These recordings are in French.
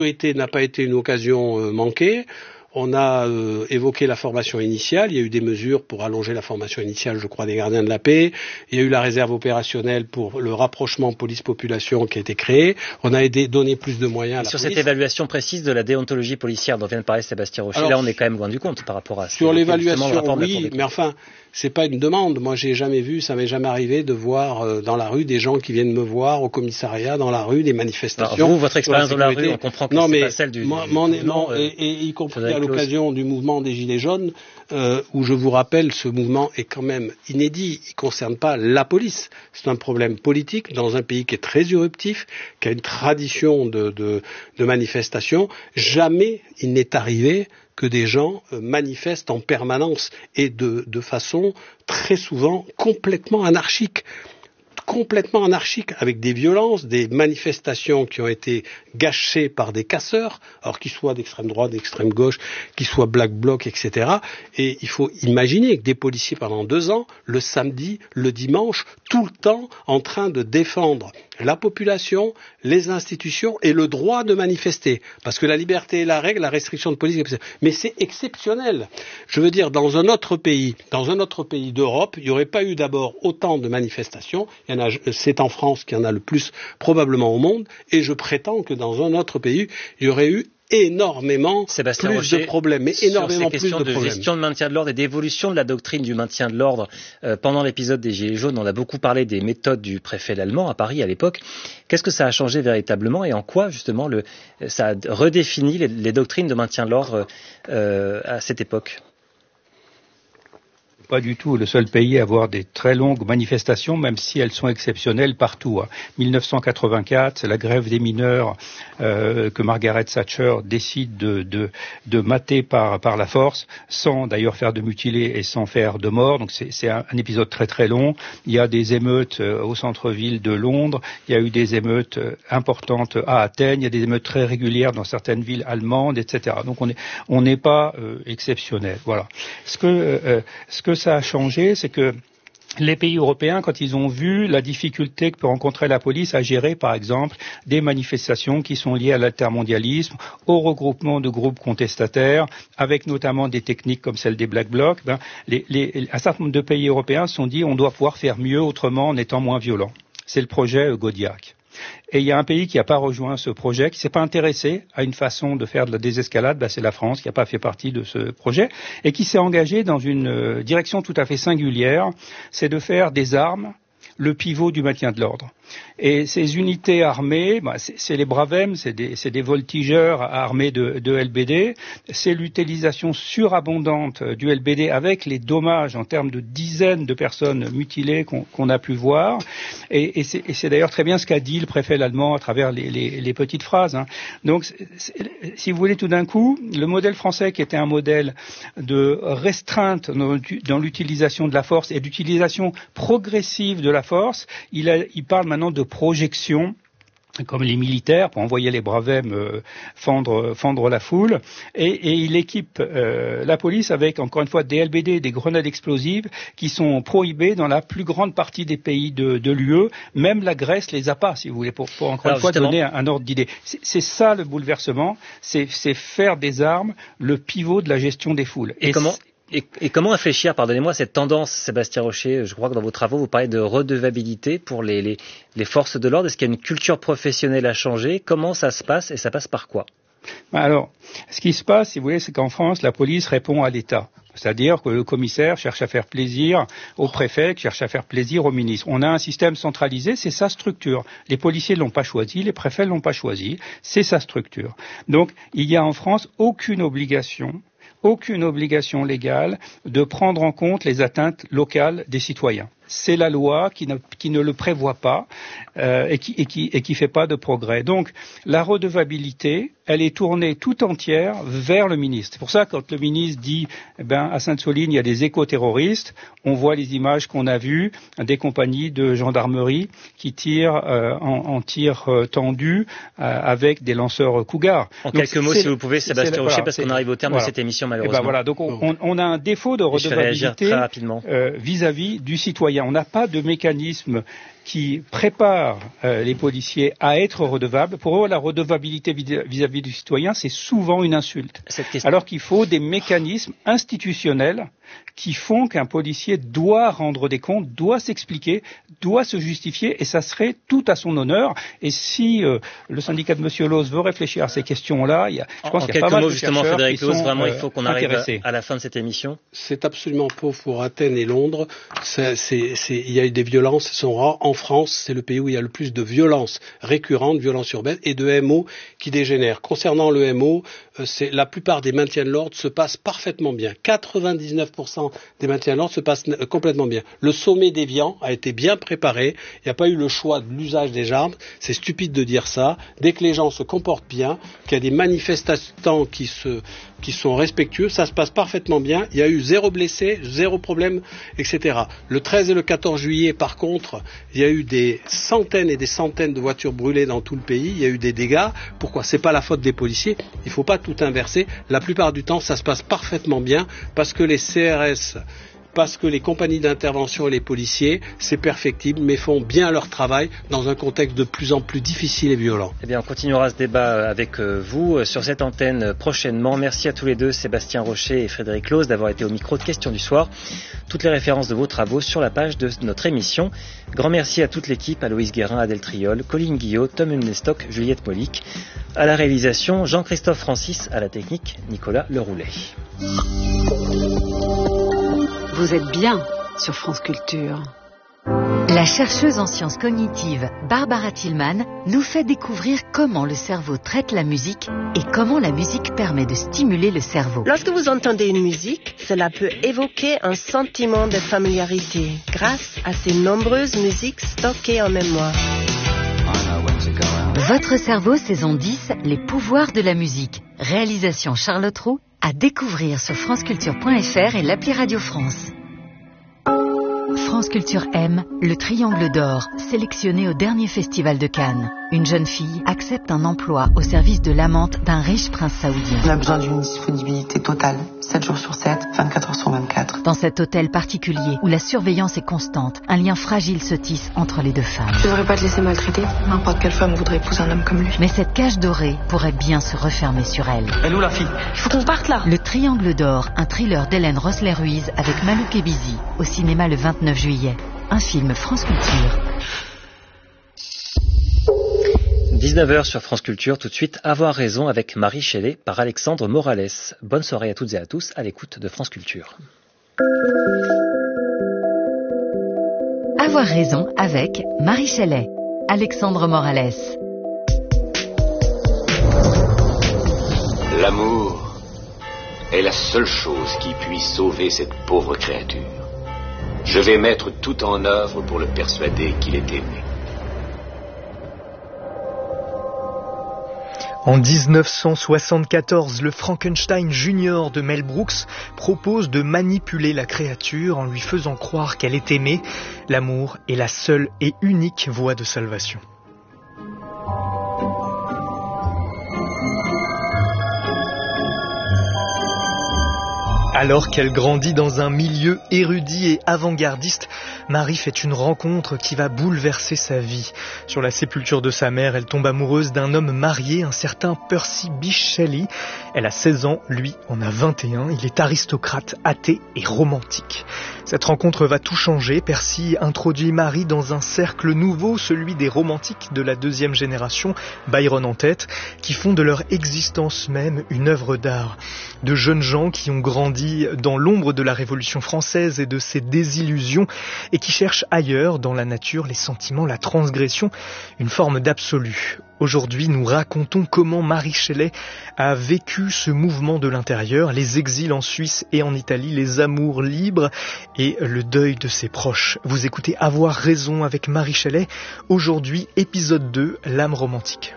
sécurité n'a pas été une occasion manquée. On a évoqué la formation initiale. Il y a eu des mesures pour allonger la formation initiale, je crois, des gardiens de la paix. Il y a eu la réserve opérationnelle pour le rapprochement police-population qui a été créé. On a donné plus de moyens à la police. Sur cette évaluation précise de la déontologie policière dont vient de parler Sébastien Rocher, là on est quand même loin du compte par rapport à ça. Sur l'évaluation, oui, mais enfin, c'est pas une demande. Moi, j'ai jamais vu, ça m'est jamais arrivé de voir dans la rue des gens qui viennent me voir au commissariat, dans la rue, des manifestations. Alors vous, votre expérience dans la rue, on comprend que c'est pas celle du mouvement. Et y compris à l'occasion du mouvement des Gilets jaunes, où je vous rappelle, ce mouvement est quand même inédit. Il ne concerne pas la police. C'est un problème politique dans un pays qui est très éruptif, qui a une tradition de manifestation. Jamais il n'est arrivé que des gens manifestent en permanence et de façon très souvent complètement anarchique, avec des violences, des manifestations qui ont été gâchées par des casseurs, alors qu'ils soient d'extrême droite, d'extrême gauche, qu'ils soient Black Bloc, etc. Et il faut imaginer que des policiers pendant 2 ans, le samedi, le dimanche, tout le temps, en train de défendre la population, les institutions et le droit de manifester. Parce que la liberté est la règle, la restriction de police est... Mais c'est exceptionnel. Je veux dire, dans un autre pays d'Europe, il n'y aurait pas eu d'abord autant de manifestations. C'est en France qu'il y en a le plus probablement au monde. Et je prétends que dans un autre pays, il y aurait eu énormément plus de problèmes, mais énormément plus de problèmes. Sur ces questions de gestion de maintien de l'ordre et d'évolution de la doctrine du maintien de l'ordre, pendant l'épisode des Gilets jaunes, on a beaucoup parlé des méthodes du préfet Lallemand à Paris à l'époque. Qu'est-ce que ça a changé véritablement et en quoi justement ça a redéfini les doctrines de maintien de l'ordre à cette époque? Pas du tout le seul pays à avoir des très longues manifestations, même si elles sont exceptionnelles partout. 1984, c'est la grève des mineurs que Margaret Thatcher décide de mater par la force, sans d'ailleurs faire de mutilés et sans faire de morts. Donc c'est un épisode très très long. Il y a des émeutes au centre-ville de Londres, il y a eu des émeutes importantes à Athènes, il y a des émeutes très régulières dans certaines villes allemandes, etc. Donc on n'est pas exceptionnel. Voilà. Ce que ça a changé, c'est que les pays européens, quand ils ont vu la difficulté que peut rencontrer la police à gérer, par exemple, des manifestations qui sont liées à l'altermondialisme, au regroupement de groupes contestataires, avec notamment des techniques comme celle des Black Blocs, un certain nombre de pays européens se sont dit on doit pouvoir faire mieux autrement en étant moins violent. C'est le projet Gaudiac. Et il y a un pays qui n'a pas rejoint ce projet, qui ne s'est pas intéressé à une façon de faire de la désescalade, c'est la France qui n'a pas fait partie de ce projet, et qui s'est engagé dans une direction tout à fait singulière, c'est de faire des armes le pivot du maintien de l'ordre. Et ces unités armées, c'est les Bravem, c'est des voltigeurs armés de LBD, c'est l'utilisation surabondante du LBD avec les dommages en termes de dizaines de personnes mutilées qu'on a pu voir. Et c'est d'ailleurs très bien ce qu'a dit le préfet Lallemand à travers les petites phrases. Donc, si vous voulez, tout d'un coup, le modèle français qui était un modèle de restreinte dans l'utilisation de la force et d'utilisation progressive de la force, il parle maintenant de projection, comme les militaires, pour envoyer les Bravem fendre la foule, et il équipe la police avec, encore une fois, des LBD, des grenades explosives, qui sont prohibées dans la plus grande partie des pays de l'UE. Même la Grèce les a pas, si vous voulez, pour encore une fois donner un ordre d'idée. C'est ça le bouleversement, c'est faire des armes le pivot de la gestion des foules. Et comment infléchir, pardonnez-moi, cette tendance, Sébastien Rocher? Je crois que dans vos travaux, vous parlez de redevabilité pour les forces de l'ordre. Est-ce qu'il y a une culture professionnelle à changer? Comment ça se passe et ça passe par quoi? Alors, ce qui se passe, si vous voulez, c'est qu'en France, la police répond à l'État. C'est-à-dire que le commissaire cherche à faire plaisir au préfet, qui cherche à faire plaisir au ministre. On a un système centralisé, c'est sa structure. Les policiers ne l'ont pas choisi, les préfets ne l'ont pas choisi, c'est sa structure. Donc, il y a en France aucune obligation légale de prendre en compte les atteintes locales des citoyens. C'est la loi qui ne le prévoit pas et qui fait pas de progrès. Donc la redevabilité, elle est tournée tout entière vers le ministre. C'est pour ça que quand le ministre dit à Sainte-Soline il y a des éco-terroristes, on voit les images qu'on a vues des compagnies de gendarmerie qui tirent en tir tendu avec des lanceurs Cougar. En quelques mots, si vous pouvez, Sébastien Rocher, parce qu'on arrive au terme de cette émission malheureusement. Donc on a un défaut de redevabilité vis-à-vis du citoyen. On n'a pas de mécanisme qui prépare les policiers à être redevables. Pour eux, la redevabilité vis-à-vis vis-à-vis du citoyen, c'est souvent une insulte. Alors qu'il faut des mécanismes institutionnels qui font qu'un policier doit rendre des comptes, doit s'expliquer, doit se justifier, et ça serait tout à son honneur. Et si le syndicat de Monsieur Loos veut réfléchir à ces questions-là, je pense qu'il y a pas mal de justement, chercheurs Frédéric qui Loos, sont vraiment, il faut qu'on arrive intéressés. à la fin de cette émission. C'est absolument pauvre pour Athènes et Londres. Il y a eu des violences, elles sont rares. En France, c'est le pays où il y a le plus de violences récurrentes, violences urbaines, et de MO qui dégénèrent. Concernant le MO, la plupart des maintiens de l'ordre se passent parfaitement bien. 99% des maintiens de l'ordre se passent complètement bien. Le sommet d'Évian a été bien préparé. Il n'y a pas eu le choix de l'usage des armes. C'est stupide de dire ça. Dès que les gens se comportent bien, qu'il y a des manifestants qui sont respectueux, ça se passe parfaitement bien. Il y a eu 0 blessé, 0 problème, etc. Le 13 et le 14 juillet, par contre, il y a eu des centaines et des centaines de voitures brûlées dans tout le pays. Il y a eu des dégâts. Pourquoi? C'est pas la faute des policiers. Il ne faut pas tout inverser. La plupart du temps, ça se passe parfaitement bien parce que les CRS, parce que les compagnies d'intervention et les policiers, c'est perfectible, mais font bien leur travail dans un contexte de plus en plus difficile et violent. Eh bien, on continuera ce débat avec vous sur cette antenne prochainement. Merci à tous les deux, Sébastien Rocher et Frédéric Loos, d'avoir été au micro de Questions du Soir. Toutes les références de vos travaux sur la page de notre émission. Grand merci à toute l'équipe, à Loïs Guérin, Adèle Triol, Colline Guillot, Tom Humnestock, Juliette Molic. À la réalisation, Jean-Christophe Francis, à la technique, Nicolas Leroulet. Vous êtes bien sur France Culture. La chercheuse en sciences cognitives Barbara Tillman nous fait découvrir comment le cerveau traite la musique et comment la musique permet de stimuler le cerveau. Lorsque vous entendez une musique, cela peut évoquer un sentiment de familiarité grâce à ces nombreuses musiques stockées en mémoire. Votre cerveau, saison 10, les pouvoirs de la musique. Réalisation Charlotte Roux, à découvrir sur franceculture.fr et l'appli Radio France. France Culture aime le Triangle d'Or, sélectionné au dernier festival de Cannes. Une jeune fille accepte un emploi au service de l'amante d'un riche prince saoudien. On a besoin d'une disponibilité totale, 7 jours sur 7, 24 heures sur 24. Dans cet hôtel particulier où la surveillance est constante, un lien fragile se tisse entre les deux femmes. Je devrais pas te laisser maltraiter. N'importe quelle femme voudrait épouser un homme comme lui. Mais cette cage dorée pourrait bien se refermer sur elle. Elle est où la fille? Il faut qu'on parte là. Le Triangle d'Or, un thriller d'Hélène Rossler-Ruiz avec Malouk Ebizi, au cinéma le 29 juillet. Un film France Culture. 19h sur France Culture, tout de suite, Avoir raison avec Marie Shelley par Alexandre Morales. Bonne soirée à toutes et à tous à l'écoute de France Culture. Avoir raison avec Marie Shelley, Alexandre Morales. L'amour est la seule chose qui puisse sauver cette pauvre créature. Je vais mettre tout en œuvre pour le persuader qu'il est aimé. En 1974, le Frankenstein Junior de Mel Brooks propose de manipuler la créature en lui faisant croire qu'elle est aimée. L'amour est la seule et unique voie de salvation. Alors qu'elle grandit dans un milieu érudit et avant-gardiste, Marie fait une rencontre qui va bouleverser sa vie. Sur la sépulture de sa mère, elle tombe amoureuse d'un homme marié, un certain Percy Bysshe Shelley. Elle a 16 ans, lui en a 21. Il est aristocrate, athée et romantique. Cette rencontre va tout changer. Percy introduit Marie dans un cercle nouveau, celui des romantiques de la deuxième génération, Byron en tête, qui font de leur existence même une œuvre d'art. De jeunes gens qui ont grandi dans l'ombre de la Révolution française et de ses désillusions et qui cherchent ailleurs, dans la nature, les sentiments, la transgression, une forme d'absolu. Aujourd'hui, nous racontons comment Marie Shelley a vécu ce mouvement de l'intérieur, les exils en Suisse et en Italie, les amours libres et le deuil de ses proches. Vous écoutez Avoir raison avec Marie Shelley. Aujourd'hui, épisode 2, l'âme romantique.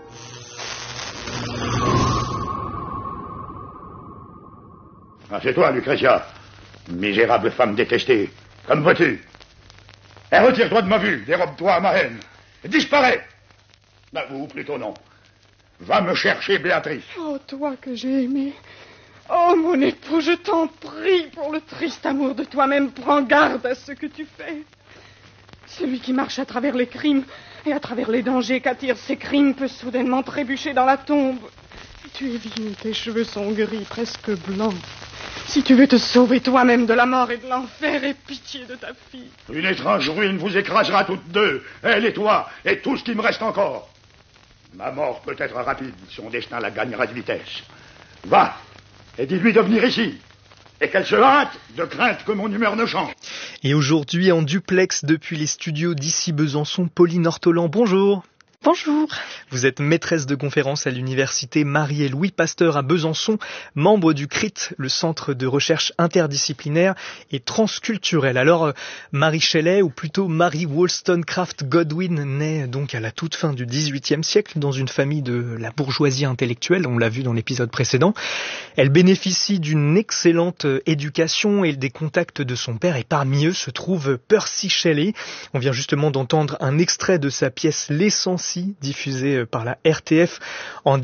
Ah, c'est toi, Lucrezia, misérable femme détestée. Comme vois-tu? Et retire-toi de ma vue, dérobe-toi à ma haine. Disparais. Ou plutôt non. Va me chercher Béatrice. Oh, toi que j'ai aimé. Oh, mon époux, je t'en prie, pour le triste amour de toi-même, prends garde à ce que tu fais. Celui qui marche à travers les crimes et à travers les dangers qu'attirent ces crimes peut soudainement trébucher dans la tombe. Tu es vieux, tes cheveux sont gris, presque blancs. Si tu veux te sauver toi-même de la mort et de l'enfer, aie pitié de ta fille. Une étrange ruine vous écrasera toutes deux, elle et toi, et tout ce qui me reste encore. Ma mort peut être rapide, son destin la gagnera de vitesse. Va, et dis-lui de venir ici. Et qu'elle se hâte, de crainte que mon humeur ne change. Et aujourd'hui, en duplex depuis les studios d'ici Besançon, Pauline Ortolan, bonjour. Bonjour. Vous êtes maîtresse de conférence à l'université Marie-et-Louis Pasteur à Besançon, membre du CRIT, le centre de recherche interdisciplinaire et transculturel. Alors, Mary Shelley, ou plutôt Mary Wollstonecraft Godwin, naît donc à la toute fin du XVIIIe siècle dans une famille de la bourgeoisie intellectuelle, on l'a vu dans l'épisode précédent. Elle bénéficie d'une excellente éducation et des contacts de son père, et parmi eux se trouve Percy Shelley. On vient justement d'entendre un extrait de sa pièce Les Cencis, diffusée par la RTF en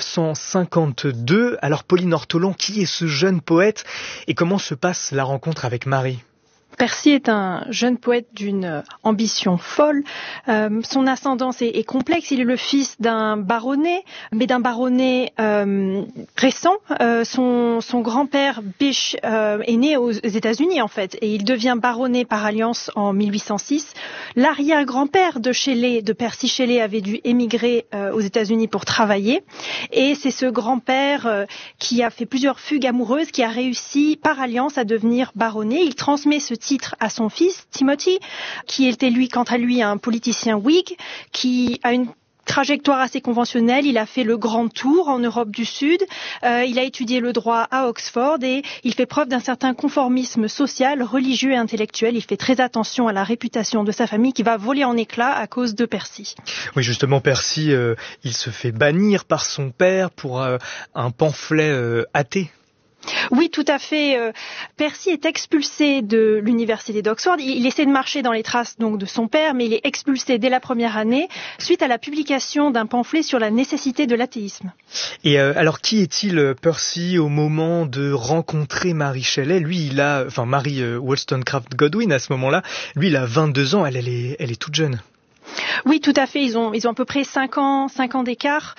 1952. Alors Pauline Ortolan, qui est ce jeune poète et comment se passe la rencontre avec Marie ? Percy est un jeune poète d'une ambition folle. Son ascendance est complexe. Il est le fils d'un baronnet, mais d'un baronnet récent. Son grand-père, Bysshe, est né aux États-Unis, en fait, et il devient baronnet par alliance en 1806. L'arrière-grand-père de Percy Shelley avait dû émigrer aux États-Unis pour travailler, et c'est ce grand-père qui a fait plusieurs fugues amoureuses, qui a réussi par alliance à devenir baronnet. Il transmet ce titre à son fils, Timothy, qui était quant à lui un politicien Whig, qui a une trajectoire assez conventionnelle. Il a fait le grand tour en Europe du Sud, il a étudié le droit à Oxford et il fait preuve d'un certain conformisme social, religieux et intellectuel. Il fait très attention à la réputation de sa famille qui va voler en éclats à cause de Percy. Oui, justement, Percy, il se fait bannir par son père pour un pamphlet athée. Oui, tout à fait. Percy est expulsé de l'université d'Oxford. Il essaie de marcher dans les traces donc de son père, mais il est expulsé dès la première année suite à la publication d'un pamphlet sur la nécessité de l'athéisme. Et alors, qui est-il, Percy, au moment de rencontrer Mary Shelley ? Lui, Mary Wollstonecraft Godwin, à ce moment-là, lui, il a 22 ans, elle est toute jeune. Oui, tout à fait. Ils ont à peu près 5 ans d'écart.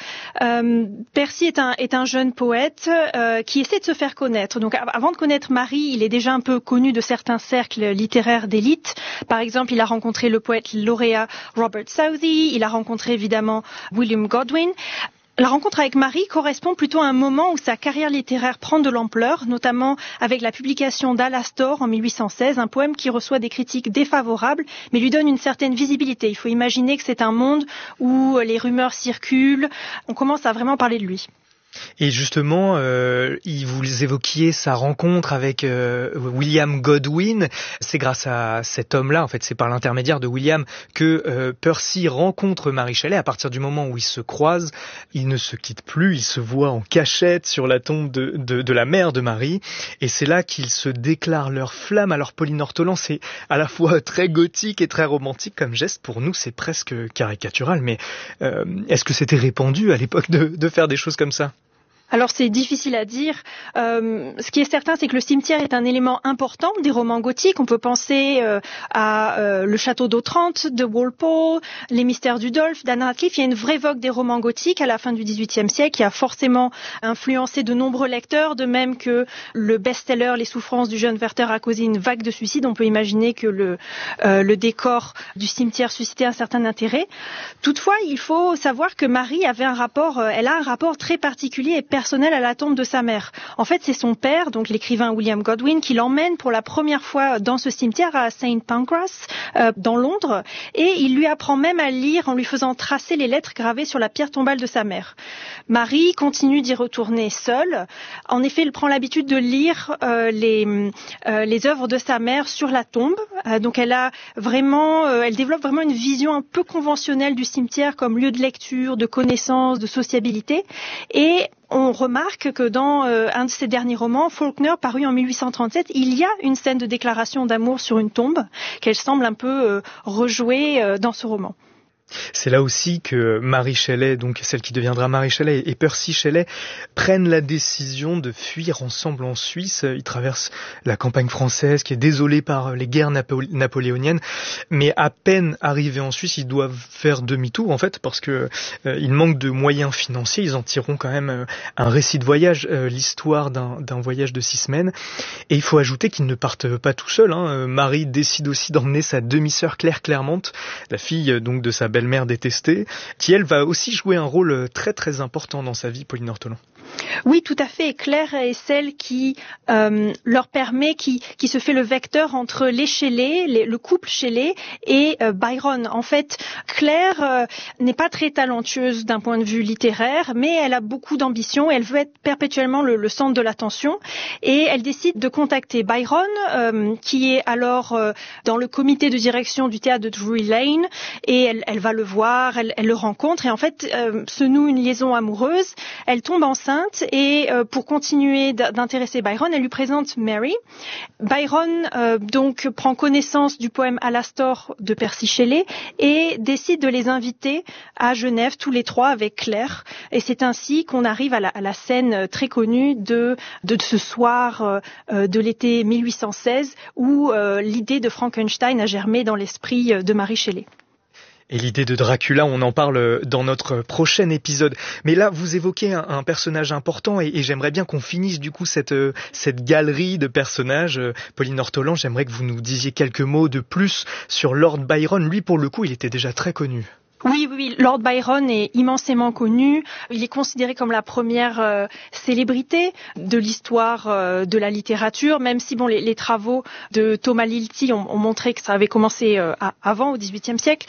Percy est un jeune poète qui essaie de se faire connaître. Donc, avant de connaître Marie, il est déjà un peu connu de certains cercles littéraires d'élite. Par exemple, il a rencontré le poète lauréat Robert Southey. Il a rencontré évidemment William Godwin. La rencontre avec Marie correspond plutôt à un moment où sa carrière littéraire prend de l'ampleur, notamment avec la publication d'Alastor en 1816, un poème qui reçoit des critiques défavorables, mais lui donne une certaine visibilité. Il faut imaginer que c'est un monde où les rumeurs circulent, on commence à vraiment parler de lui. Et justement, vous évoquiez sa rencontre avec William Godwin. C'est grâce à cet homme-là, en fait, c'est par l'intermédiaire de William que Percy rencontre Mary Shelley. À partir du moment où ils se croisent, ils ne se quittent plus, ils se voient en cachette sur la tombe de la mère de Marie. Et c'est là qu'ils se déclarent leur flamme. Alors Pauline Ortolan, c'est à la fois très gothique et très romantique comme geste. Pour nous, c'est presque caricatural. Mais est-ce que c'était répandu à l'époque de faire des choses comme ça ? Alors c'est difficile à dire. Ce qui est certain, c'est que le cimetière est un élément important des romans gothiques. On peut penser à le château d'Otrante de Walpole, les mystères d'Udolphe d'Anne Radcliffe. Il y a une vraie vogue des romans gothiques à la fin du XVIIIe siècle qui a forcément influencé de nombreux lecteurs, de même que le best-seller Les souffrances du jeune Werther a causé une vague de suicides. On peut imaginer que le décor du cimetière suscitait un certain intérêt. Toutefois, il faut savoir que Marie elle a un rapport très particulier et personnel à la tombe de sa mère. En fait, c'est son père, donc l'écrivain William Godwin, qui l'emmène pour la première fois dans ce cimetière à St. Pancras, dans Londres, et il lui apprend même à lire en lui faisant tracer les lettres gravées sur la pierre tombale de sa mère. Marie continue d'y retourner seule. En effet, elle prend l'habitude de lire les œuvres de sa mère sur la tombe. Donc elle développe vraiment une vision un peu conventionnelle du cimetière comme lieu de lecture, de connaissance, de sociabilité. Et on remarque que dans un de ses derniers romans, Faulkner, paru en 1837, il y a une scène de déclaration d'amour sur une tombe qu'elle semble un peu rejouer dans ce roman. C'est là aussi que Mary Shelley, donc celle qui deviendra Mary Shelley, et Percy Shelley prennent la décision de fuir ensemble en Suisse. Ils traversent la campagne française qui est désolée par les guerres napoléoniennes, mais à peine arrivés en Suisse, ils doivent faire demi-tour en fait parce que ils manquent de moyens financiers. Ils en tireront quand même un récit de voyage, l'histoire d'un voyage de 6 semaines. Et il faut ajouter qu'ils ne partent pas tout seuls. Marie décide aussi d'emmener sa demi-sœur Claire Clermont, la fille donc de sa belle-mère détestée, qui elle va aussi jouer un rôle très très important dans sa vie, Pauline Ortolon. Oui, tout à fait. Claire est celle qui leur permet, qui se fait le vecteur entre les Shelley, le couple Shelley et Byron. En fait, Claire n'est pas très talentueuse d'un point de vue littéraire, mais elle a beaucoup d'ambition et elle veut être perpétuellement le centre de l'attention. Et elle décide de contacter Byron, qui est alors dans le comité de direction du théâtre de Drury Lane, et elle va le voir, elle le rencontre, et en fait se noue une liaison amoureuse. Elle tombe enceinte et pour continuer d'intéresser Byron, elle lui présente Mary. Byron donc prend connaissance du poème Alastor de Percy Shelley et décide de les inviter à Genève tous les trois avec Claire. Et c'est ainsi qu'on arrive à la scène très connue de ce soir de l'été 1816 où l'idée de Frankenstein a germé dans l'esprit de Mary Shelley. Et l'idée de Dracula, on en parle dans notre prochain épisode. Mais là, vous évoquez un personnage important et j'aimerais bien qu'on finisse du coup cette galerie de personnages. Pauline Ortolon, j'aimerais que vous nous disiez quelques mots de plus sur Lord Byron. Lui, pour le coup, il était déjà très connu. Oui, Lord Byron est immensément connu. Il est considéré comme la première célébrité de l'histoire de la littérature, même si les travaux de Thomas Lilty ont montré que ça avait commencé avant, au XVIIIe siècle.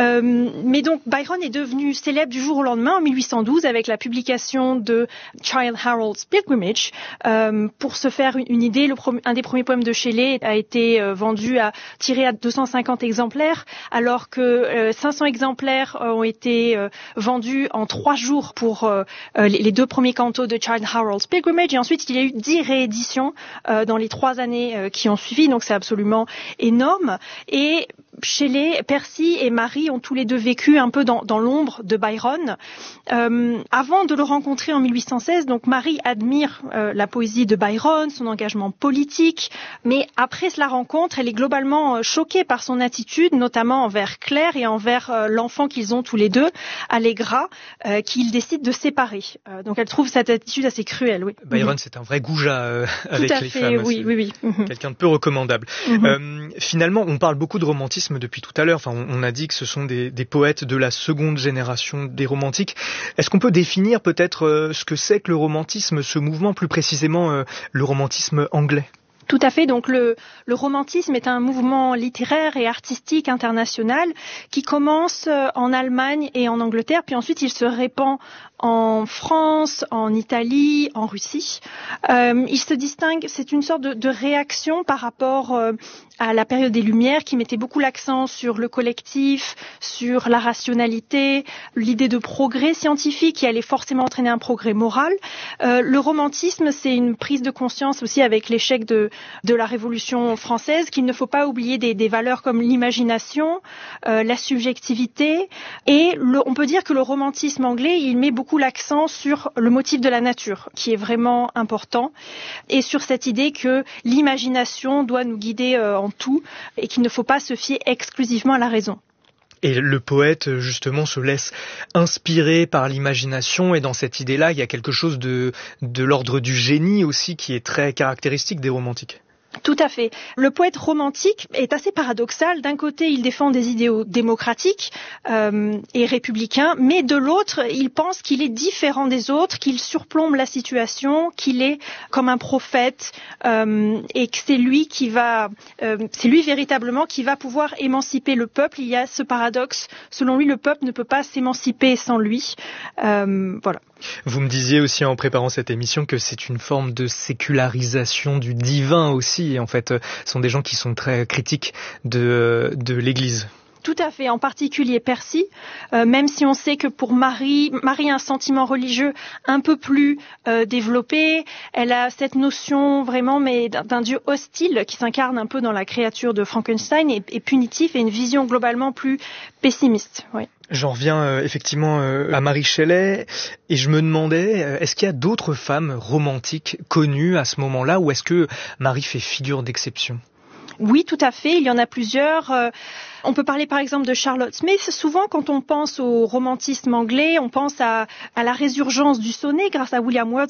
Mais donc Byron est devenu célèbre du jour au lendemain, en 1812, avec la publication de Childe Harold's Pilgrimage. Pour se faire une idée, un des premiers poèmes de Shelley a été tiré à 250 exemplaires, alors que 500 exemplaires ont été vendus en 3 jours pour les 2 premiers cantos de Childe Harold's Pilgrimage, et ensuite il y a eu 10 rééditions dans les 3 années qui ont suivi, donc c'est absolument énorme. Et Shelley, Percy et Mary ont tous les deux vécu un peu dans l'ombre de Byron. Avant de le rencontrer en 1816, donc Mary admire la poésie de Byron, son engagement politique, mais après la rencontre, elle est globalement choquée par son attitude, notamment envers Claire et envers l'enfant qu'ils ont tous les deux, Allegra, qu'ils décident de séparer. Donc elle trouve cette attitude assez cruelle. Oui. Byron, c'est un vrai goujat avec les femmes. Oui. Quelqu'un de peu recommandable. Finalement, on parle beaucoup de romantisme depuis tout à l'heure. Enfin, on a dit que ce sont des poètes de la seconde génération des romantiques. Est-ce qu'on peut définir peut-être ce que c'est que le romantisme, ce mouvement, plus précisément le romantisme anglais ? Tout à fait. Donc le romantisme est un mouvement littéraire et artistique international qui commence en Allemagne et en Angleterre, puis ensuite il se répand en France, en Italie, en Russie. Il se distingue, c'est une sorte de réaction par rapport à la période des Lumières qui mettait beaucoup l'accent sur le collectif, sur la rationalité, l'idée de progrès scientifique qui allait forcément entraîner un progrès moral. Le romantisme, c'est une prise de conscience aussi avec l'échec de la Révolution française qu'il ne faut pas oublier des valeurs comme l'imagination, la subjectivité, et on peut dire que le romantisme anglais, il met beaucoup l'accent sur le motif de la nature, qui est vraiment important, et sur cette idée que l'imagination doit nous guider en tout, et qu'il ne faut pas se fier exclusivement à la raison. Et le poète, justement, se laisse inspirer par l'imagination, et dans cette idée-là, il y a quelque chose de l'ordre du génie aussi, qui est très caractéristique des romantiques. Tout à fait. Le poète romantique est assez paradoxal. D'un côté, il défend des idéaux démocratiques et républicains, mais de l'autre, il pense qu'il est différent des autres, qu'il surplombe la situation, qu'il est comme un prophète et que c'est lui véritablement qui va pouvoir émanciper le peuple. Il y a ce paradoxe. Selon lui, le peuple ne peut pas s'émanciper sans lui. Voilà. Vous me disiez aussi en préparant cette émission que c'est une forme de sécularisation du divin aussi. Et en fait, ce sont des gens qui sont très critiques de l'Église. Tout à fait, en particulier Percy, même si on sait que pour Marie a un sentiment religieux un peu plus développé. Elle a cette notion vraiment mais d'un dieu hostile qui s'incarne un peu dans la créature de Frankenstein et punitif et une vision globalement plus pessimiste. Oui. J'en reviens effectivement à Mary Shelley et je me demandais, est-ce qu'il y a d'autres femmes romantiques connues à ce moment-là ou est-ce que Marie fait figure d'exception ? Oui, tout à fait. Il y en a plusieurs. On peut parler par exemple de Charlotte Smith. Souvent, quand on pense au romantisme anglais, on pense à la résurgence du sonnet grâce à William